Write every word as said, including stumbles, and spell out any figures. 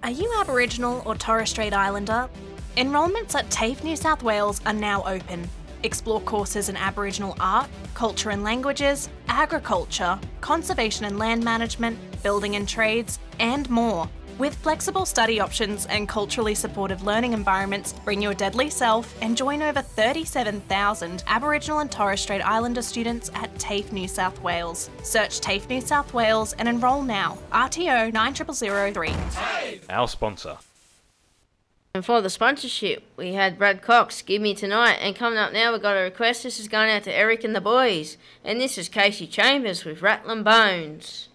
Are you Aboriginal or Torres Strait Islander? Enrolments at TAFE New South Wales are now open. Explore courses in Aboriginal art, culture and languages, agriculture, conservation and land management, building and trades, and more. With flexible study options and culturally supportive learning environments, bring your deadly self and join over thirty-seven thousand Aboriginal and Torres Strait Islander students at TAFE New South Wales. Search TAFE New South Wales and enrol now. R T O nine zero zero zero three. Our sponsor. And for the sponsorship, we had Brad Cox, Give Me Tonight, and coming up now we've got a request. This is going out to Eric and the boys, and this is Casey Chambers with Rattlin' Bones.